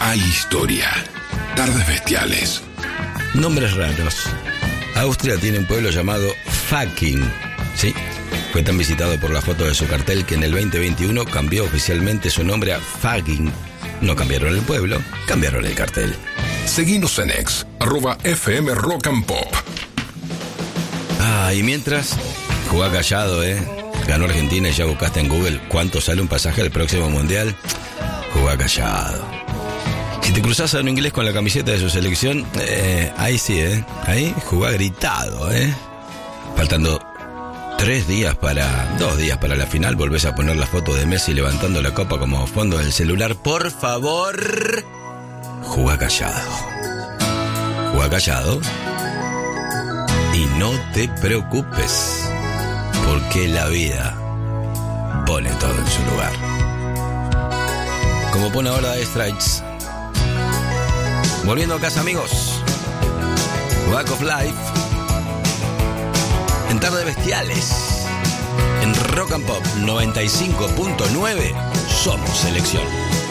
hay historia. Tardes bestiales. Nombres raros. Austria tiene un pueblo llamado Fucking, ¿sí? Fue tan visitado por la foto de su cartel que en el 2021 cambió oficialmente su nombre a Fucking. No cambiaron el pueblo, cambiaron el cartel. Seguinos en X, @FM Rock and Pop. Y mientras, jugá callado, Ganó Argentina y ya buscaste en Google cuánto sale un pasaje al próximo mundial. Jugá callado. Si te cruzás a un inglés con la camiseta de su selección, ahí sí, ahí jugá gritado, Faltando 2 días para la final, volvés a poner la foto de Messi levantando la copa como fondo del celular. Por favor, jugá callado. Jugá callado. Y no te preocupes, porque la vida pone todo en su lugar. Como pone ahora de Strikes. Volviendo a casa, amigos. Walk of Life. En Tardes Bestiales. En Rock and Pop 95.9. Somos selección.